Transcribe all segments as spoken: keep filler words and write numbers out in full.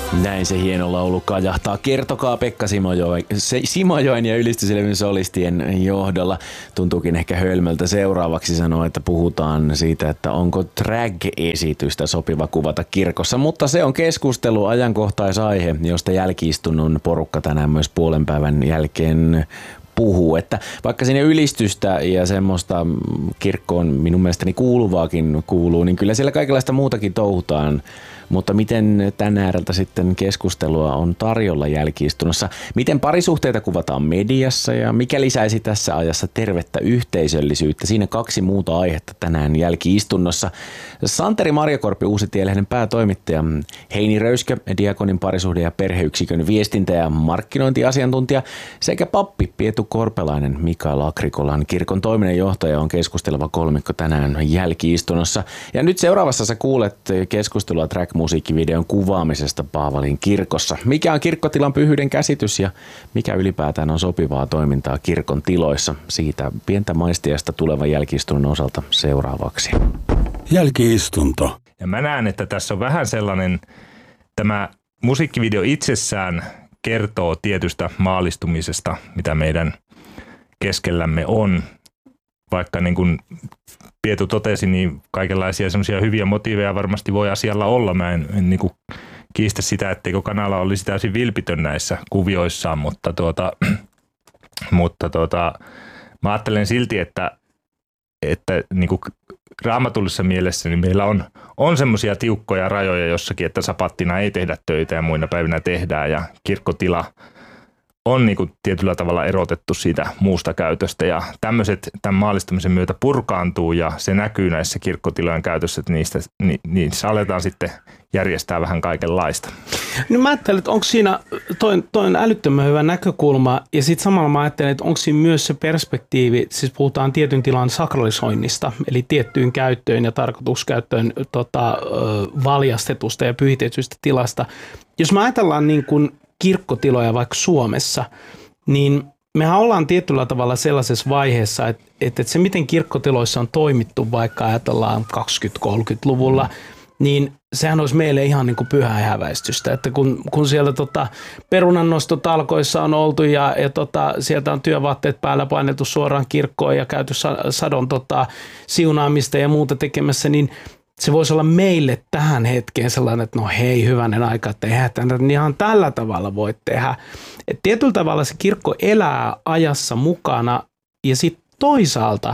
Näin se hieno laulu kajahtaa. Kertokaa Pekka Simojoen, Simojoen ja Ylistysilevyn solistien johdolla. Tuntuukin ehkä hölmöltä seuraavaksi sanoa, että puhutaan siitä, että onko drag-esitystä sopiva kuvata kirkossa. Mutta se on keskustelu, ajankohtaisaihe, josta jälki-istunnon porukka tänään myös puolen päivän jälkeen puhuu, että vaikka sinne ylistystä ja semmoista kirkkoon minun mielestäni kuuluvaakin kuuluu, niin kyllä siellä kaikenlaista muutakin touhutaan. Mutta miten tän ääreltä sitten keskustelua on tarjolla jälki-istunnossa? Miten parisuhteita kuvataan mediassa ja mikä lisäisi tässä ajassa tervettä yhteisöllisyyttä? Siinä kaksi muuta aihetta tänään jälki-istunnossa. Santeri Marjakorpi, Uusitielehden päätoimittaja, Heini Röyskö, Diakonin parisuhde- ja perheyksikön viestintä- ja markkinointiasiantuntija sekä pappi Pietu Korpelainen, Mikael Agrikolan kirkon toiminnanjohtaja on keskusteleva kolmikko tänään jälki-istunnossa. Ja nyt seuraavassa sä kuulet keskustelua track musiikkivideon kuvaamisesta Paavalin kirkossa. Mikä on kirkkotilan pyhyyden käsitys ja mikä ylipäätään on sopivaa toimintaa kirkon tiloissa? Siitä pientä maistiasta tulevan jälki-istunnon osalta seuraavaksi. Jälki-istunto. Ja mä näen, että tässä on vähän sellainen, tämä musiikkivideo itsessään kertoo tietystä maallistumisesta, mitä meidän keskellämme on. Vaikka niin kuin Pietu totesi, niin kaikenlaisia semmoisia hyviä motiiveja varmasti voi asialla olla. Mä en, en niin kuin kiistä sitä, etteikö kanala olisi täysin vilpitön näissä kuvioissaan, mutta, tuota, mutta tuota, mä ajattelen silti, että, että niin kuin raamatullisessa mielessä niin meillä on, on semmoisia tiukkoja rajoja jossakin, että sapattina ei tehdä töitä ja muina päivinä tehdään ja kirkkotila on niin kuin tietyllä tavalla erotettu siitä muusta käytöstä ja tämmöiset tämän maallistamisen myötä purkaantuu ja se näkyy näissä kirkkotilojen käytössä, että niistä, ni, niissä aletaan sitten järjestää vähän kaikenlaista. No mä ajattelen, että onko siinä, toi, toi on älyttömän hyvä näkökulma ja sitten samalla mä ajattelen, että onko siinä myös se perspektiivi, siis puhutaan tietyn tilan sakralisoinnista, eli tiettyyn käyttöön ja tarkoituskäyttöön tota, valjastetusta ja pyhitetystä tilasta. Jos mä ajatellaan niin kuin kirkkotiloja vaikka Suomessa, niin mehän ollaan tietyllä tavalla sellaisessa vaiheessa, että, että se miten kirkkotiloissa on toimittu vaikka ajatellaan kaksikymmentä-kolmekymmentäluvulla, niin sehän olisi meille ihan niin kuin pyhää häväistystä, että kun, kun siellä tota, perunannostotalkoissa on oltu ja, ja tota, sieltä on työvaatteet päällä paineltu suoraan kirkkoon ja käyty sadon tota, siunaamista ja muuta tekemässä, niin se voisi olla meille tähän hetkeen sellainen, että no hei, hyvänen aika, että eihän tämän ihan tällä tavalla voi tehdä. Et tietyllä tavalla se kirkko elää ajassa mukana ja sitten toisaalta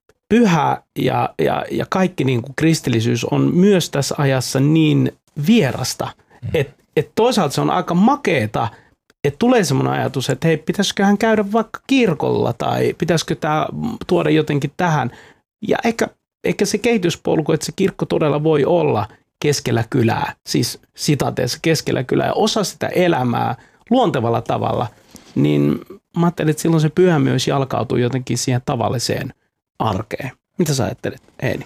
pyhä ja, ja, ja kaikki niin kuin kristillisyys on myös tässä ajassa niin vierasta, että et toisaalta se on aika makeeta, että tulee semmoinen ajatus, että hei, pitäisiköhän käydä vaikka kirkolla tai pitäisikö tämä tuoda jotenkin tähän ja ehkä Eikä se kehityspolku, että se kirkko todella voi olla keskellä kylää, siis sitateessa keskellä kylää ja osa sitä elämää luontevalla tavalla, niin mä ajattelin, että silloin se pyhä myös jalkautuu jotenkin siihen tavalliseen arkeen. Mitä sä ajattelet, Heini?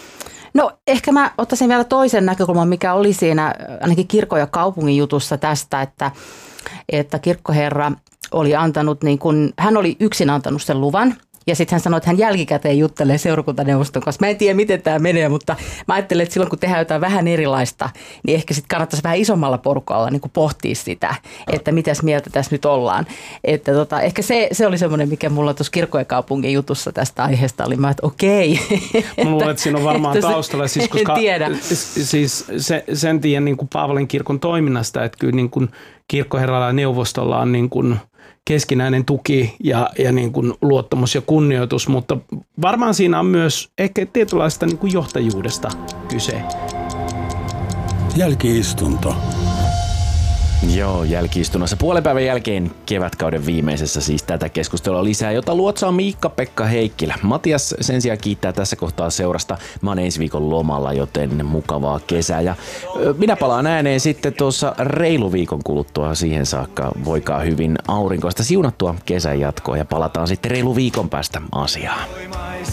No ehkä mä ottaisin vielä toisen näkökulman, mikä oli siinä ainakin kirkon ja kaupungin jutussa tästä, että, että kirkkoherra oli antanut, niin kun, hän oli yksin antanut sen luvan. Ja sitten hän sanoi, että hän jälkikäteen juttelee seurakuntaneuvoston kanssa. Mä en tiedä, miten tämä menee, mutta mä ajattelen, että silloin kun tehdään jotain vähän erilaista, niin ehkä sitten kannattaisi vähän isommalla porukalla niin kuin pohtia sitä, että mitäs mieltä tässä nyt ollaan. Että tota, ehkä se, se oli semmoinen, mikä mulla tuossa kirkon ja kaupungin jutussa tästä aiheesta oli. Mä että okei. Mä luulen, että siinä on varmaan taustalla. Siis, koska, en tiedä. Siis se, sen tiedän niin kuin Paavalin kirkon toiminnasta, että kyllä niin kuin kirkkoherralla ja neuvostolla on niin kuin keskinäinen tuki ja, ja niin kuin luottamus ja kunnioitus, mutta varmaan siinä on myös ehkä tietynlaista niin kuin johtajuudesta kyse. Jälki-istunto. Joo, jälki-istunnossa puolen päivän jälkeen kevätkauden viimeisessä siis tätä keskustelua lisää, jota luotsaa Miikka-Pekka Heikkilä. Matias sen sijaan kiittää tässä kohtaa seurasta. Mä oon ensi viikon lomalla, joten mukavaa kesää. Ja minä palaan ääneen sitten tuossa reilu viikon kuluttua siihen saakka. Voikaa hyvin aurinkoista siunattua kesän jatkoa ja palataan sitten reilu viikon päästä asiaan.